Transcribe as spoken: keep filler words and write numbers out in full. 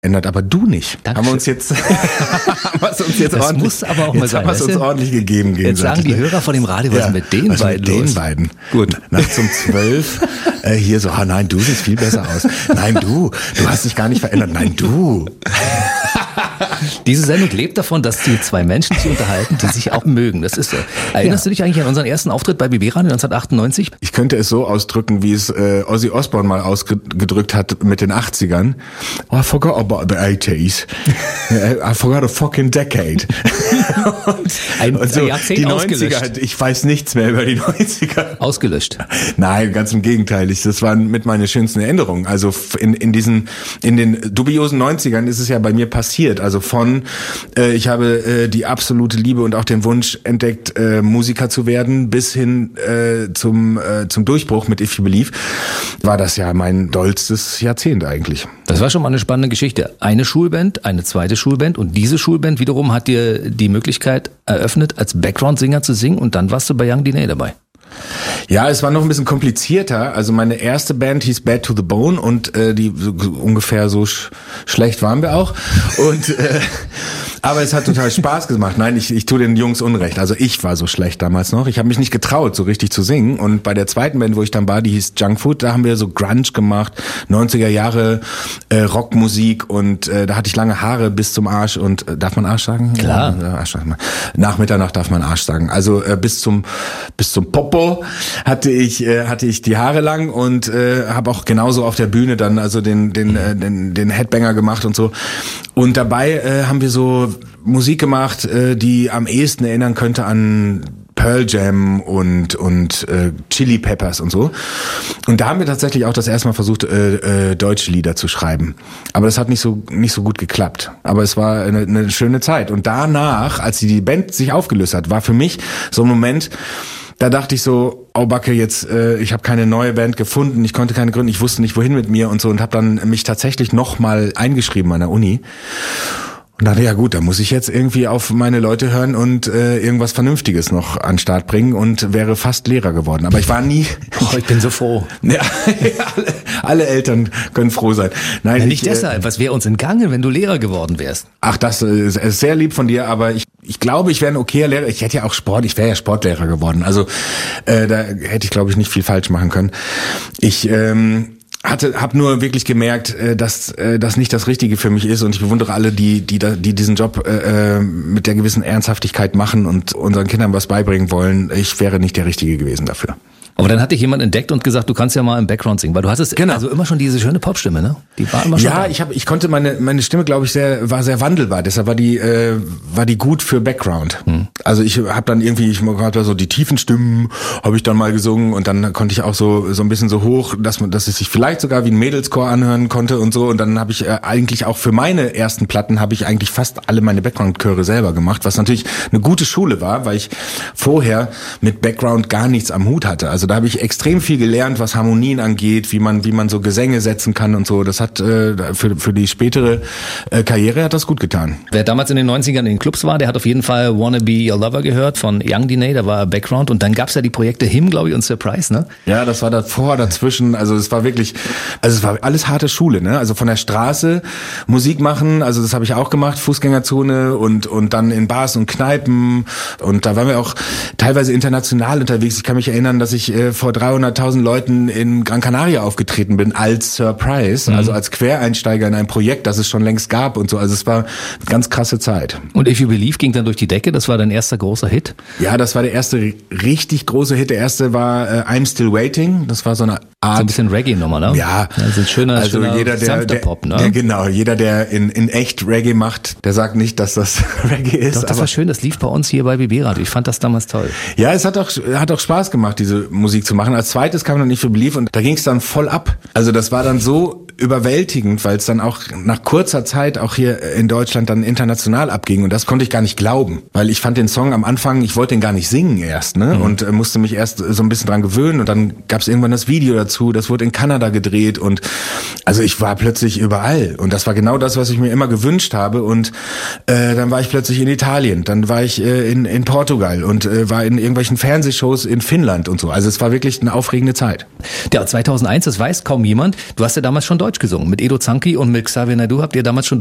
ändert, aber du nicht. Dankeschön. Haben wir uns jetzt, haben wir es uns jetzt das ordentlich, muss aber auch mal jetzt sein. haben wir es uns ordentlich gegeben. Jetzt sagen die Hörer von dem Radio, was ja, ist mit den was beiden mit den los? beiden. Gut, nachts um zwölf äh, hier so, ah nein, du siehst viel besser aus. Nein, du, du hast dich gar nicht verändert. Nein, du. Diese Sendung lebt davon, dass die zwei Menschen sich unterhalten, die sich auch mögen. Das ist so. Erinnerst ja. du dich eigentlich an unseren ersten Auftritt bei B B Radio neunzehnhundertachtundneunzig? Ich könnte es so ausdrücken, wie es äh, Ozzy Osbourne mal ausgedrückt hat mit den achtzigern. Oh, I forgot about the eighties. I forgot a fucking decade. und, ein, und so, ein Jahrzehnt die ausgelöscht. neunziger, ich weiß nichts mehr über die neunziger. Ausgelöscht. Nein, ganz im Gegenteil. Ich, das waren mit meine schönsten Erinnerungen. Also in, in diesen, in den dubiosen neunzigern ist es ja bei mir passiert. Also von, äh, ich habe äh, die absolute Liebe und auch den Wunsch entdeckt, äh, Musiker zu werden, bis hin äh, zum, äh, zum Durchbruch mit If You Believe, war das ja mein dollstes Jahrzehnt eigentlich. Das war schon mal eine spannende Geschichte. Eine Schulband, eine zweite Schulband und diese Schulband wiederum hat dir die Möglichkeit eröffnet, als Background-Singer zu singen und dann warst du bei Young D N A dabei. Ja, es war noch ein bisschen komplizierter. Also meine erste Band hieß Bad to the Bone und äh, die so, ungefähr so sch- schlecht waren wir auch. Und äh, aber es hat total Spaß gemacht. Nein, ich, ich tue den Jungs Unrecht. Also ich war so schlecht damals noch. Ich habe mich nicht getraut, so richtig zu singen. Und bei der zweiten Band, wo ich dann war, die hieß Junk Food, da haben wir so Grunge gemacht, neunziger Jahre äh, Rockmusik und äh, da hatte ich lange Haare bis zum Arsch und äh, darf man Arsch sagen? Klar. Ja, Arsch sagen. Nach Mitternacht darf man Arsch sagen. Also äh, bis zum bis zum Popo hatte ich äh, hatte ich die Haare lang und äh, habe auch genauso auf der Bühne dann also den den äh, den, den Headbanger gemacht und so. Und dabei äh, haben wir so Musik gemacht, äh, die am ehesten erinnern könnte an Pearl Jam und und äh, Chili Peppers und so. Und da haben wir tatsächlich auch das erste Mal versucht, äh, äh, deutsche Lieder zu schreiben. Aber das hat nicht so nicht so gut geklappt. Aber es war eine, eine schöne Zeit. Und danach, als die Band sich aufgelöst hat, war für mich so ein Moment, da dachte ich so, oh Backe, jetzt, äh, ich habe keine neue Band gefunden, ich konnte keine gründen, ich wusste nicht, wohin mit mir und so und habe dann mich tatsächlich nochmal eingeschrieben an der Uni. Und dachte, ja gut, da muss ich jetzt irgendwie auf meine Leute hören und äh, irgendwas Vernünftiges noch an den Start bringen und wäre fast Lehrer geworden. Aber ich war nie... Oh, ich bin so froh. Ja, alle, alle Eltern können froh sein. Nein, ja, ich, nicht deshalb. Was wäre uns entgangen, wenn du Lehrer geworden wärst? Ach, das ist, ist sehr lieb von dir, aber ich, ich glaube, ich wäre ein okayer Lehrer. Ich hätte ja auch Sport, ich wäre ja Sportlehrer geworden. Also äh, da hätte ich, glaube ich, nicht viel falsch machen können. Ich... Ähm, hatte hab nur wirklich gemerkt, dass das nicht das Richtige für mich ist und ich bewundere alle, die die die diesen Job äh, mit der gewissen Ernsthaftigkeit machen und unseren Kindern was beibringen wollen. Ich wäre nicht der Richtige gewesen dafür. Aber dann hat dich jemand entdeckt und gesagt, du kannst ja mal im Background singen, weil du hattest genau. also immer schon diese schöne Popstimme, ne? Die war immer schon. Ja, da. ich habe, ich konnte meine meine Stimme, glaube ich, sehr war sehr wandelbar. Deshalb war die äh, war die gut für Background. Hm. Also ich habe dann irgendwie, ich hatte so die tiefen Stimmen, habe ich dann mal gesungen und dann konnte ich auch so so ein bisschen so hoch, dass man, dass es sich vielleicht sogar wie ein Mädelschor anhören konnte und so. Und dann habe ich äh, eigentlich auch für meine ersten Platten habe ich eigentlich fast alle meine Background-Chöre selber gemacht, was natürlich eine gute Schule war, weil ich vorher mit Background gar nichts am Hut hatte. Also da habe ich extrem viel gelernt, was Harmonien angeht, wie man wie man so Gesänge setzen kann und so. Das hat äh, für für die spätere äh, Karriere hat das gut getan. Wer damals in den neunzigern in den Clubs war, der hat auf jeden Fall Wanna Be Your Lover gehört von Young D N A, da war Background und dann gab's ja die Projekte Him, glaube ich, und Surprise, ne? Ja, das war davor, dazwischen, also es war wirklich, also es war alles harte Schule, ne? Also von der Straße Musik machen, also das habe ich auch gemacht, Fußgängerzone und und dann in Bars und Kneipen und da waren wir auch teilweise international unterwegs. Ich kann mich erinnern, dass ich äh, vor dreihunderttausend Leuten in Gran Canaria aufgetreten bin als Surprise, mhm. also als Quereinsteiger in ein Projekt, das es schon längst gab und so. Also es war eine ganz krasse Zeit. Und If You Believe ging dann durch die Decke, das war dein erster großer Hit? Ja, das war der erste richtig große Hit. Der erste war äh, I'm Still Waiting. Das war so eine Art... So ein bisschen Reggae-Nummer, ne? Ja. Das ist ein schöner, also schöner jeder, der, der, Pop, ne? Der, genau, jeder, der in, in echt Reggae macht, der sagt nicht, dass das Reggae ist. Doch, das aber war schön, das lief bei uns hier bei B B Radio. Ich fand das damals toll. Ja, es hat auch, hat auch Spaß gemacht, diese Musik zu machen. Als zweites kam dann If You Believe und da ging es dann voll ab. Also das war dann so überwältigend, weil es dann auch nach kurzer Zeit auch hier in Deutschland dann international abging und das konnte ich gar nicht glauben, weil ich fand den Song am Anfang, ich wollte den gar nicht singen erst, ne, mhm. und äh, musste mich erst so ein bisschen dran gewöhnen und dann gab es irgendwann das Video dazu, das wurde in Kanada gedreht und also ich war plötzlich überall und das war genau das, was ich mir immer gewünscht habe und äh, dann war ich plötzlich in Italien, dann war ich äh, in, in Portugal und äh, war in irgendwelchen Fernsehshows in Finnland und so, also es war wirklich eine aufregende Zeit. Ja, zweitausendeins, das weiß kaum jemand, du hast ja damals schon Deutsch Deutsch gesungen. Mit Edo Zanki und mit Xavier Naidoo habt ihr damals schon